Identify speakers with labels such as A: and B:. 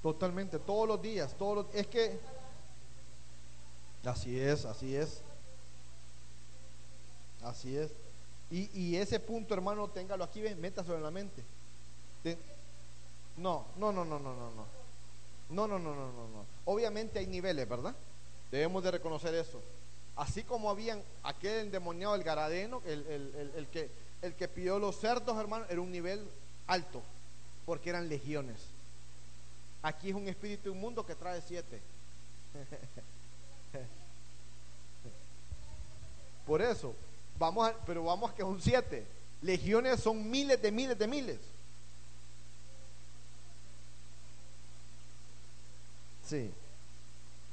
A: Totalmente, todos los días, es que así es, así es, así es. Y ese punto, hermano, téngalo aquí, ve, métaselo en la mente. Te- no, no, no, no, no, no, no. No, no, no, no, no, no. Obviamente hay niveles, ¿verdad? Debemos de reconocer eso. Así como habían aquel endemoniado, el Garadeno, el que pidió los cerdos, hermano, era un nivel alto, porque eran legiones. Aquí es un espíritu inmundo que trae 7. Por eso, pero vamos a que son 7. Legiones son miles de miles de miles. Sí.